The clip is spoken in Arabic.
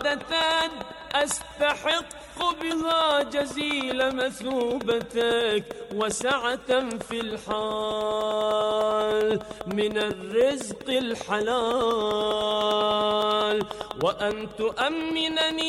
سعادة أستحق بها جزيل مثوبتك، وسعة في الحال من الرزق الحلال، وأن تؤمنني